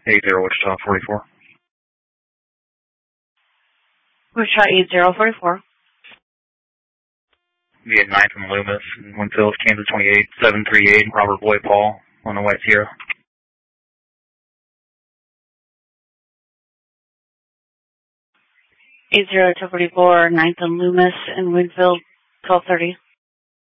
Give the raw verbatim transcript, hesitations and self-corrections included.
eight zero Wichita forty-four. Wichita eight zero forty-four. Be at ninth and Loomis, Winfield, Kansas twenty-eight seven three eight, Robert Boyd Paul on the White Sierra. eight zero two forty-four, ninth and Loomis in Winfield, twelve thirty.